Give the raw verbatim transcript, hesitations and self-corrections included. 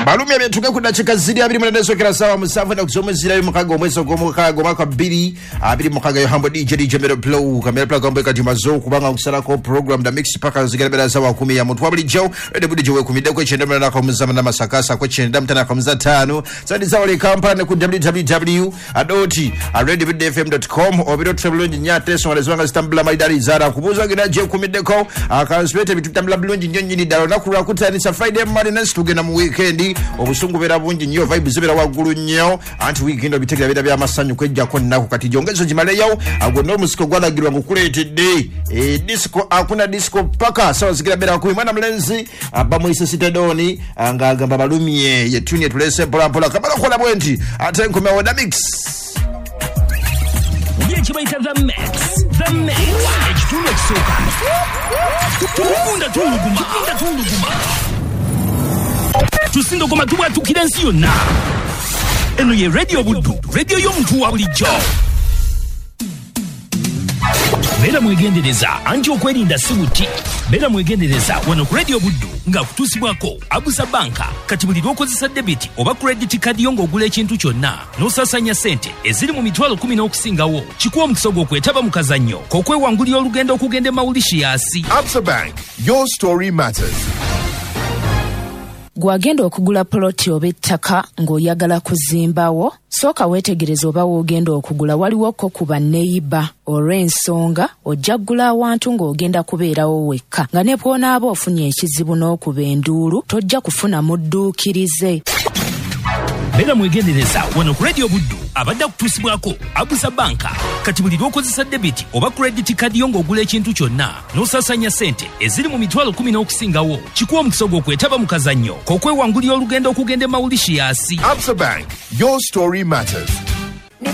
Balumya byetuke ku dakika ziri abiri mu ndesokera sawa musanvu na kusomezera mukago omweso gomukago mwaka bbiri abiri mukaga yo hambo D J D J Mero Blow kamera plug ombe kati mazo kubanga okusarako program da mix paka zigarabera sawa kumi ya mutwa buli jo ede budi jo kumide ko chendemera na komuzama na masakasa ko chendam mtana komza tano sadi sawa le kampani ku w w w adoti red f m dot com obiro travel nyate so walizwanga stambula maidari zara kubuza gina je kumide ko akanswete bitutambula bulungi nyonyi ni dalo nakura kutani sa Friday morning next tugena mu weekend obusungu bera bungi nyo vibe zibera wagulu nyo anti weekend obitegera bera bya masanyu kwejja ko nako kati jongezo jimale yawo agondo musiko gwalagirwa ngukuletedde e disco akuna disco paka sawa zigira bera ku mwana mlenzi abamu isesitedoni anga agamba balumye ye tune tulese pola pola kabala kola bwenti atenkome oda mix Yechibaita the mix the mix ekitundu ekisoka tukunda tuluguma tukunda tuluguma tusindo koma tuba tukirensi yonna eno ye radio buddu radio y'omuntu wa bulijjo bera mwegendereza anti okwerinda sibuti bera mwegendereza wano ku radio buddu nga kutusibwako Abusa Banka kati buli lwokozesa debit oba credit card yongo ogula ekintu kyonna n'osasanya sente eziri mu mitwalo kumi n'okusingawo kikuwa omukisa gw'okwetaba mu kazannyo k'okwewangulira olugendo okugenda e Mauritius. Absa Bank, your story matters. Gwagenda okugula ploti oba ettaka ng'oyagala kuzimbawo sooka weetegereza oba woogenda okugula waliwo ko kuba neiba olw'ensonga ojja kugula awantu ng'ogenda kubeerawo wekka nga ne bw'onaaba ofunye ekizibu n'okuba enduulu tojja kufuna mudduukirize. Bera mwegendereza wano ku radio buddu abadde kutusibwako Abusa Banka kati buli lwokozesa debit oba credit card yongo ogula ekintu kyonna n'osasanya sente eziri mu mitwalo kumi n'okusingawo kikuwa omukisa gw'okwetaba mu kazannyo k'okwewangulira olugendo okugenda e Mauritius. Absa Bank, your story matters.